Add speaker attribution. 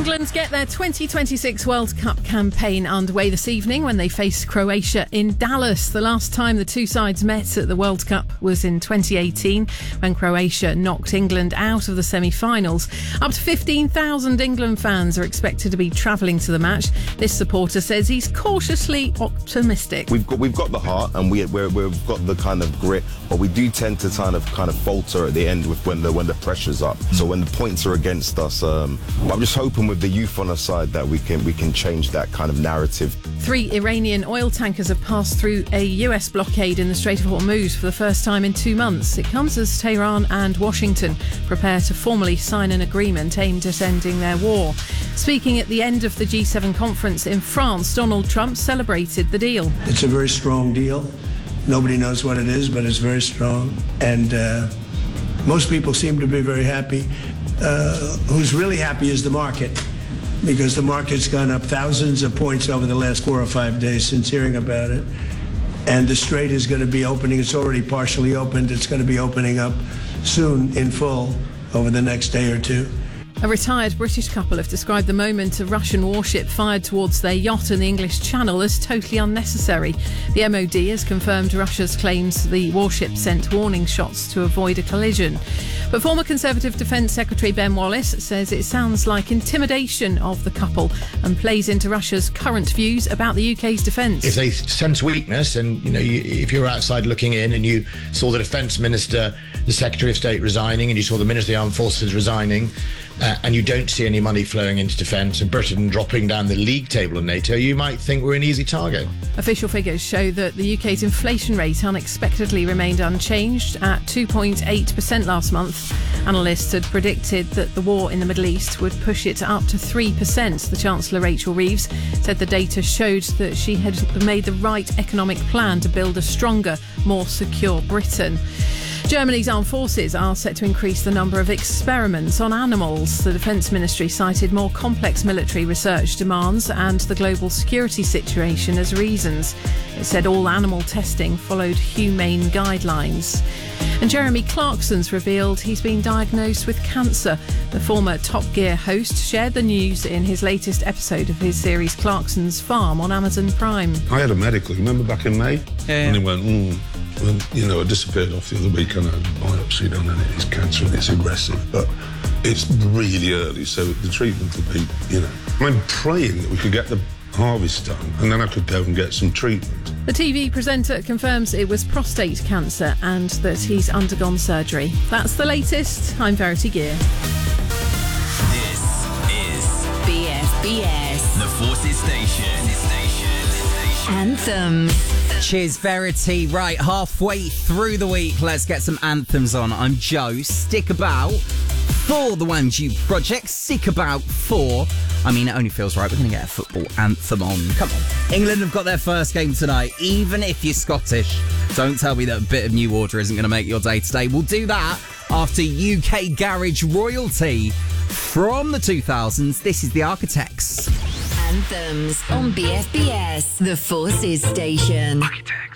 Speaker 1: England get their 2026 World Cup campaign underway this evening when they face Croatia in Dallas. The last time the two sides met at the World Cup was in 2018 when Croatia knocked England out of the semi-finals. Up to 15,000 England fans are expected to be travelling to the match. This supporter says he's cautiously optimistic.
Speaker 2: We've got the heart and we've got the kind of grit, but we do tend to kind of falter at the end when the pressure's up. So when the points are against us, I'm just hoping with the youth on our side that we can change that kind of narrative.
Speaker 1: 3 Iranian oil tankers have passed through a US blockade in the Strait of Hormuz for the first time in 2 months. It comes as Tehran and Washington prepare to formally sign an agreement aimed at ending their war. Speaking at the end of the G7 conference in France, Donald Trump celebrated the deal.
Speaker 3: It's a very strong deal. Nobody knows what it is, but it's very strong. And most people seem to be very happy. Who's really happy is the market, because the market's gone up thousands of points over the last 4 or 5 days since hearing about it. And the Strait is going to be opening. It's already partially opened. It's going to be opening up soon in full over the next day or two.
Speaker 1: A retired British couple have described the moment a Russian warship fired towards their yacht in the English Channel as totally unnecessary. The MOD has confirmed Russia's claims the warship sent warning shots to avoid a collision. But former Conservative Defence Secretary Ben Wallace says it sounds like intimidation of the couple and plays into Russia's current views about the UK's defence.
Speaker 4: If they sense weakness and, if you're outside looking in and you saw the Defence Minister, the Secretary of State resigning, and you saw the Minister of the Armed Forces resigning, and you don't see any money flowing into defence and Britain dropping down the league table in NATO, you might think we're an easy target.
Speaker 1: Official figures show that the UK's inflation rate unexpectedly remained unchanged at 2.8% last month. Analysts had predicted that the war in the Middle East would push it up to 3%. The Chancellor, Rachel Reeves, said the data showed that she had made the right economic plan to build a stronger, more secure Britain. Germany's armed forces are set to increase the number of experiments on animals. The Defence Ministry cited more complex military research demands and the global security situation as reasons. It said all animal testing followed humane guidelines. And Jeremy Clarkson's revealed he's been diagnosed with cancer. The former Top Gear host shared the news in his latest episode of his series Clarkson's Farm on Amazon Prime.
Speaker 5: I had a medical, remember back in May?
Speaker 1: Yeah.
Speaker 5: And it went, Well, I disappeared off the other week and I had a biopsy done and it's cancer and it's aggressive, but it's really early, so the treatment will be, I'm praying that we could get the harvest done and then I could go and get some treatment.
Speaker 1: The TV presenter confirms it was prostate cancer and that he's undergone surgery. That's the latest. I'm Verity Gear.
Speaker 6: This is BFBS, the Forces Station.
Speaker 7: Anthems. Cheers, Verity. Right, halfway through the week, let's get some anthems on. I'm Joe. Stick about for the Wanju Project. Stick about for... it only feels right. We're going to get a football anthem on. Come on. England have got their first game tonight. Even if you're Scottish, don't tell me that a bit of New Order isn't going to make your day today. We'll do that after UK garage royalty from the 2000s. This is The Architects.
Speaker 8: Anthems on BFBS, the Forces Station.
Speaker 6: Architects.